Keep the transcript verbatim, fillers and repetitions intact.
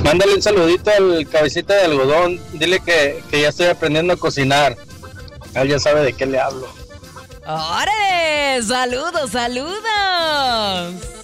Mándale un saludito al cabecita de algodón. Dile que, que ya estoy aprendiendo a cocinar. Él ya sabe de qué le hablo. ¡Órale! ¡Saludos, saludos!